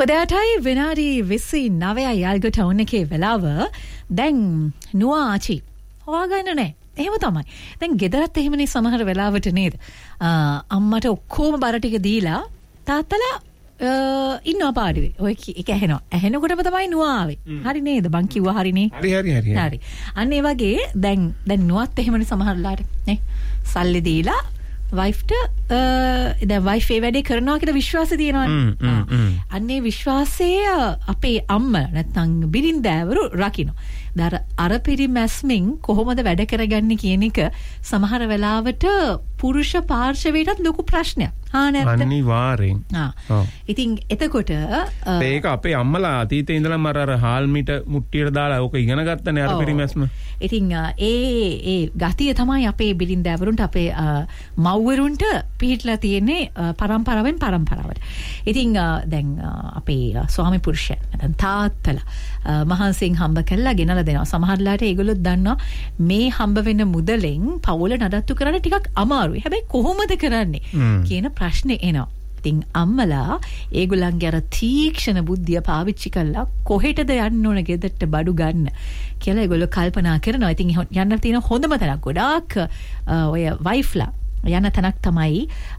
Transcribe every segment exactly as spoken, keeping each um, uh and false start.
හොදයටයි විනාඩි විසිනවයයි යාල්ග ටවුන් එකේ වෙලාව. දැන් නුවා ආචි හොයාගන්න නෑ. එහෙම තමයි. දැන් ගෙදරත් එහෙමනේ සමහර වෙලාවට නේද? අම්මට ඔක්කොම බර ටික දීලා තාත්තලා ඉන්නවා පාඩුවේ. ඔය එක ඇහෙනවා. ඇහෙනකොටම තමයි නුවා ආවේ. හරි නේද? බං කිව්වා හරිනේ. හරි හරි හරි. හරි. අන්න ඒ වගේ දැන් දැන් නුවත් එහෙමනේ සමහරලාට නේ. සල්ලි දීලා වයිෆ්ට දැන් වයිෆ් ඒ වැඩේ කරනවා කියලා විශ්වාසය තියෙනවනේ. අන්නේ විශ්වාසය අපේ අම්මා නැත්නම් බිරින්දෑවරු රකින්න. දැන් අර පිරිමැස්මින් කොහොමද වැඩ කරගන්නේ කියන එක සමහර වෙලාවට පුරුෂ පාර්ශවයටත් ලොකු ප්‍රශ්නයක්. හා නැත්නම් අනිවාර්යෙන්. ආ. ඉතින් එතකොට ඒක අපේ අම්මලා අතීතේ ඉඳලම අර අර හාල් මිට මුට්ටියට දාලා ඕක ඉගෙන ගත්තනේ අර පිරිමැස්ම. ඉතින් ඒ ඒ ගතිය තමයි අපේ බිරින්දෑවරුන්ට අපේ මව්වරුන්ට පිහිටලා තියෙන්නේ පරම්පරාවෙන් පරම්පරාවට. ඉතින් දැන් අපේ ස්වාමි පුරුෂයන් නැත්නම් තාත්තලා මහන්සියෙන් හම්බ කළා ගෙනලා දෙනවා. සමහරලාට ඒගොල්ලෝ දන්නවා මේ හම්බ වෙන මුදලෙන් පවුල නඩත්තු කරන්න ටිකක් අමාරුයි. හැබැයි කොහොමද කරන්නේ කියන ප්‍රශ්නේ එනවා. ඉතින් අම්මලා ඒගොල්ලන්ගේ අර තීක්ෂණ බුද්ධිය පාවිච්චි කරලා කොහෙටද යන්න ඕන ගෙදරට බඩු ගන්න කියලා ඒගොල්ලෝ කල්පනා කරනවා. ඉතින් යන්න තියෙන හොඳම තැනක් ගොඩාක් ඔය වයිෆ්ලා යන තැනක් තමයි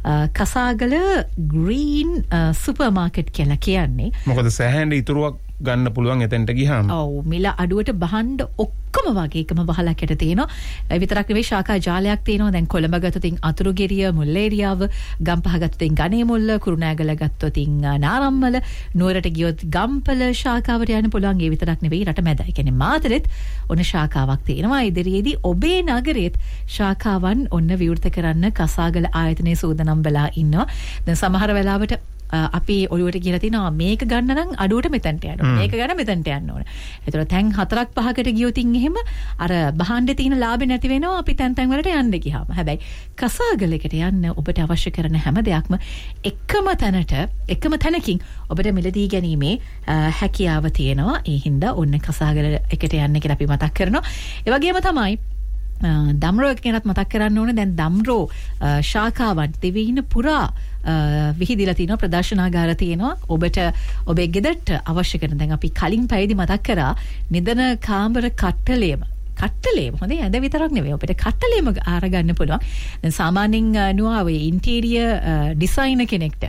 කසාගල ග්‍රීන් සුපර් මාකට් කියලා කියන්නේ. මොකද සෑහෙන ඉතුරුවක් ගන්න පුළුවන් එතෙන්ට ගියාම. ඔව් මිල අඩුවට බහන්න ඔක්කොම වගේ එකම වහලක් යට තියෙනවා. ඒ විතරක් නෙවෙයි ශාඛා ජාලයක් තියෙනවා. දැන් කොළඹ ගත්තොතින් අතුරුගිරිය මුල්ලේරියාව, ගම්පහ ගත්තොතින් ගණේමුල්ල, කුරුණෑගල ගත්තොතින් නාරම්මල, නුවරට ගියොත් ගම්පල ශාඛාවට යන්න පුළුවන්. ඒ විතරක් නෙවෙයි රට මැද. ඒ කියන්නේ මාතරෙත් ඔන්න ශාඛාවක් තියෙනවා. ඉදිරියේදී ඔබේ නගරෙත් ශාඛාවන් ඔන්න විවෘත කරන්න කසාගල ආයතනයේ සූදානම් වෙලා ඉන්නවා. දැන් සමහර වෙලාවට අපි ඔළුවට කියලා තිනවා මේක ගන්න නම් අඩුවට මෙතනට යන්න ඕනේ. මේක ගන්න මෙතනට යන්න ඕනේ. ඒතර තැන් හතරක් පහකට ගියොතින් එහෙම අර බහණ්ඩේ තියෙන ලාභේ නැති වෙනවා අපි තැන් තැන් වලට යන්න ගියාම. හැබැයි කසාගලකට යන්න ඔබට අවශ්‍ය කරන හැම දෙයක්ම එකම තැනට එකම තැනකින් ඔබට මිලදී ගැනීමේ හැකියාව තියෙනවා. ඒ හින්දා ඔන්න කසාගල එකට යන්න කියලා අපි මතක් කරනවා. ඒ වගේම තමයි දම්රෝ එක ගැනත් මතක් කරන්න ඕනේ. දැන් දම්රෝ ශාඛාවන් දෙවිහින පුරා විහිදිලා තියෙනවා. ප්‍රදර්ශනාගාර තියෙනවා. ඔබට ඔබේ ගෙදරට අවශ්‍ය කරන දැන් අපි කලින් පැයදී මතක් කරා නිදන කාමර කට්ටලයම කට්ටලේම හොඳේ ඇඳ විතරක් නෙවෙයි ඔබට කට්ටලේම ආරගන්න පුළුවන්. දැන් සාමාන්‍යයෙන් නුවාවේ ඉන්ටීරියර් ඩිසයිනර් කෙනෙක්ට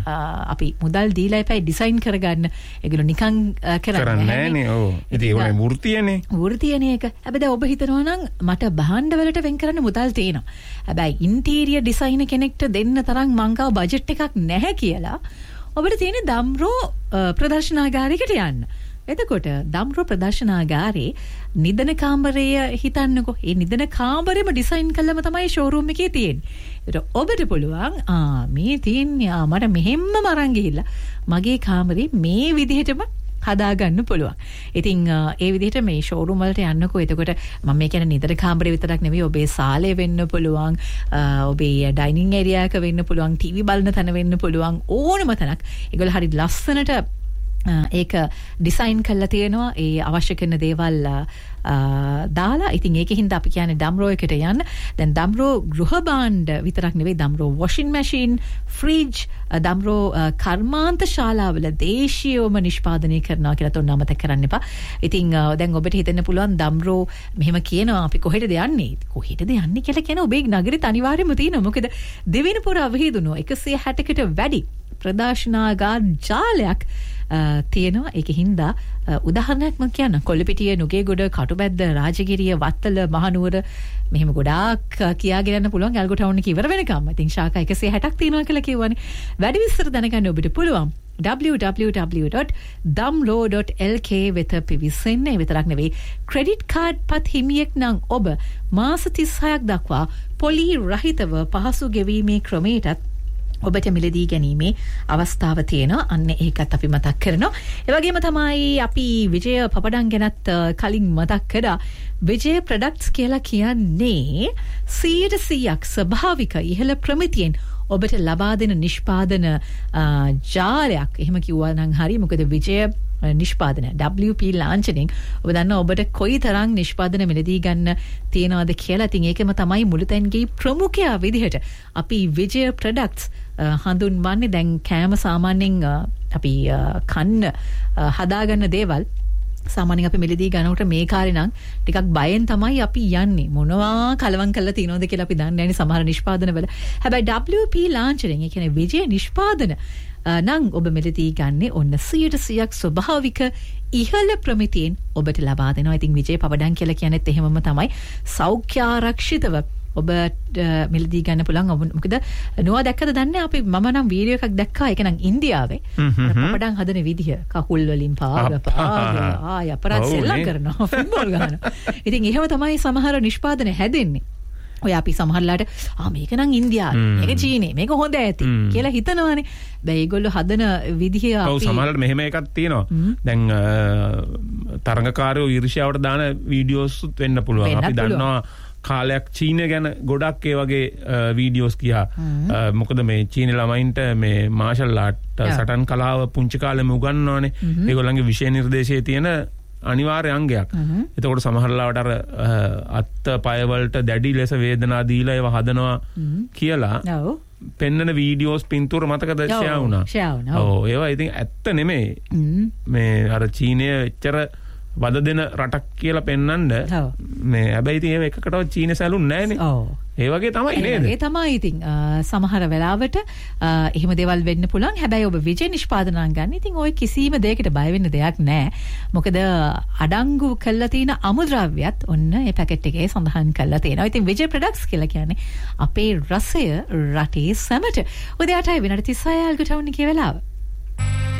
අපි මුදල් දීලා එපයි ඩිසයින් කරගන්න. ඒගොල්ලෝ නිකන් කරන්නේ නැහැ නේ. ඔව්. ඉතින් ඒගොල්ලෝ වෘත්තියනේ. වෘත්තියනේ ඒක. හැබැයි දැන් ඔබ හිතනවා නම් මට භාණ්ඩ වලට වෙන් කරන්න මුදල් තියෙනවා. හැබැයි ඉන්ටීරියර් ඩිසයිනර් කෙනෙක්ට දෙන්න තරම් මං ගාව බජට් එකක් නැහැ කියලා ඔබට තියෙන දම්රෝ ප්‍රදර්ශනාගාරයකට යන්න. එතකොට දම්රෝ ප්‍රදර්ශනාගාරේ නිදන කාමරය හිතන්නකෝ. ඒ නිදන කාමරෙම ඩිසයින් කළම තමයි ෂෝරූම් එකේ තියෙන්නේ. ඒතර ඔබට පුළුවන් ආ මේ තියන්නේ ආ මට මෙහෙම්ම අරන් ගිහිල්ලා මගේ කාමරේ මේ විදිහටම හදාගන්න පුළුවන්. ඉතින් ඒ විදිහට මේ ෂෝරූම් වලට යන්නකෝ. එතකොට මම මේ කියන්නේ නිදන කාමරේ විතරක් නෙවෙයි ඔබේ සාලේ වෙන්න පුළුවන්, ඔබේ ඩයිනින් ඒරියා එක වෙන්න පුළුවන්, ටීවී බලන තැන වෙන්න පුළුවන්, ඕනම තැනක්. ඒගොල්ලෝ හරි ලස්සනට ඒක ඩිසයින් කරලා තියෙනවා. ඒ අවශ්‍ය කරන දේවල් දාලා. ඉතින් ඒකෙන්ද අපි කියන්නේ දම්රෝ එකට යන්න. දැන් දම්රෝ ගෘහ භාණ්ඩ විතරක් නෙවෙයි දම්රෝ වොෂින් මැෂින්, ෆ්‍රිජ්, දම්රෝ කර්මාන්ත ශාලාවල දේශීයවම නිෂ්පාදනය කරනවා කියලා තොන්න අමතක කරන්න එපා. ඉතින් දැන් ඔබට හිතෙන්න පුළුවන් දම්රෝ මෙහෙම කියනවා අපි කොහෙටද යන්නේ? කොහෙටද යන්නේ කියලා කියන ඔබේ නගරෙත් අනිවාර්යයෙන්ම තියෙනවා. මොකද දෙවෙනි පුරා විහිදුණු එකසිය හැටකට වැඩි ප්‍රදර්ශනාගාර ජාලයක් තියෙනවා. ඒක හින්දා උදාහරණයක් මම කියන්න. කොල්ලපිටිය, නුගේගොඩ, කටුබැද්ද, රාජගිරිය, වත්තල, මහනුවර මෙහෙම ගොඩාක් කියාගෙන යන්න පුළුවන් ගල්ගොඩ ටවුන් එක ඉවර වෙනකම්. ඉතින් ශාඛා එකසිය හැටක් තියෙනවා කියලා කියවනේ. වැඩි විස්තර දැනගන්න ඔබට පුළුවන් w w w dot damro dot l k වෙත පිවිසෙන්න. ඒ විතරක් නෙවෙයි ක්‍රෙඩිට් කාඩ් පත් හිමියෙක් නම් ඔබ මාස තිස්හයක් දක්වා පොලි රහිතව පහසු ගෙවීමේ ක්‍රමයටත් ඔබට මිලදී ගැනීමේ අවස්ථාව තියෙනවා. අන්න ඒකත් අපි මතක් කරනවා. ඒ වගේම තමයි අපි විජය පපඩම් ගැනත් කලින් මතක් කරා. විජය ප්‍රොඩක්ට්ස් කියලා කියන්නේ සීයට සීයක් ස්වභාවික ඉහළ ප්‍රමිතියෙන් ඔබට ලබා දෙන නිෂ්පාදන ජාලයක්. එහෙම කිව්වා නම් හරි. මොකද විජය නිෂ්පාදන W P ලාංඡනයෙන් ඔබ දන්න ඔබට කොයි තරම් නිෂ්පාදන මිලදී ගන්න තියනවද කියලා. ඉතින් ඒකම තමයි මුළුතැන්ගේ ප්‍රමුඛයා විදිහට අපි විජය ප්‍රොඩක්ට්ස් හඳුන්වන්නේ. දැන් කෑම සාමාන්‍යයෙන් අපි කන්න හදාගන්න දේවල් සාමාන්‍යයෙන් අපි මෙලදී ගන්නකොට මේ කාලේ නම් ටිකක් බයෙන් තමයි අපි යන්නේ මොනවා කලවම් කරලා තියනවද කියලා අපි දන්නේ නැහැ සමහර නිෂ්පාදන වල. හැබැයි W P ලාංඡනයෙන් ඒ කියන්නේ විජය නිෂ්පාදන නම් ඔබ මෙලදී ගන්නේ ඔන්න සියයට සියයක් ස්වභාවික ඉහළ ප්‍රමිතියෙන් ඔබට ලබා දෙනවා. ඉතින් විජය පවඩම් කියලා කියන්නේත් එහෙමම තමයි. සෞඛ්‍ය ආරක්ෂිතව ඔබ මෙලදී ගන්න පුළුවන්. ඔබ මොකද නුවා දැක්කද දන්නේ අපි මම නම් වීඩියෝ එකක් දැක්කා ඒක නම් ඉන්දියාවේ පපඩම් හදන විදිහ කකුල් වලින් පාග පාග ආය අපරාධ සෙල්ලම් කරනවා ෆුට්බෝල් ගහනවා. ඉතින් එහෙම තමයි සමහර නිෂ්පාදන හැදෙන්නේ. ඔය අපි සමහරලාට ආ මේක නම් ඉන්දියාවේ මේක චීනේ මේක හොඳ ඇති කියලා හිතනවානේ. බෑ ඒගොල්ලෝ හදන විදිහ අපි ඔව් සමහරලාට මෙහෙම එකක් තියෙනවා. දැන් තරඟකාරයෝ ඊර්ෂ්‍යාවට දාන වීඩියෝස් වෙන්න පුළුවන්. අපි දන්නවා කාලයක් චීනය ගැන ගොඩක් ඒ වගේ වීඩියෝස් කියා. මොකද මේ චීන ළමයින්ට මේ මාෂල් ආර්ට් සටන් කලාව පුංචි කාලෙම උගන්වනවානේ. ඒගොල්ලන්ගේ විෂය නිර්දේශයේ තියෙන අනිවාර්ය අංගයක්. එතකොට සමහරලාවට අර අත් පය වලට දැඩි ලෙස වේදනා දීලා ඒව හදනවා කියලා පෙන්නන වීඩියෝස් පින්තූර මතකද ෂෙයා වුණා. ෂෙයා වුණා. ඔව් ඒවා ඉතින් ඇත්ත නෙමෙයි. මේ අර චීනය එච්චර වද දෙන රටක් කියලා පෙන්වන්න මේ හැබැයි ඉතින් ඒව එකකටවත් චීන සැලුන් නැහැනේ. ඔව්. ඒ වගේ තමයි නේද? ඒ තමයි ඉතින් සමහර වෙලාවට එහෙම දේවල් වෙන්න පුළුවන්. හැබැයි ඔබ විජය නිෂ්පාදන නම් ගන්න. ඉතින් ওই කිසිම දෙයකට බය වෙන්න දෙයක් නැහැ. මොකද අඩංගු කරලා තියෙන අමුද්‍රව්‍යත් ඔන්න ඒ පැකට් එකේ සඳහන් කරලා තියෙනවා. ඉතින් විජය ප්‍රොඩක්ට්ස් කියලා කියන්නේ අපේ රසය රටේ සැමට. උදේ අටයි විනාඩි තිස් හයයි අල්ගටවුන් එකේ වෙලාව.